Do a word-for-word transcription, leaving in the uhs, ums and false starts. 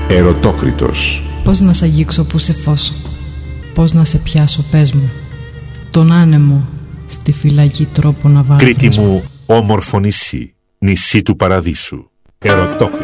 Ερωτόκριτος. Πώς να σ' αγγίξω που σε φώσω, πώς να σε πιάσω, πες μου, τον άνεμο στη φυλακή τρόπο να βάλω. Κρήτη μου, όμορφο νησί, νησί του παραδείσου. Ερωτόκριτος.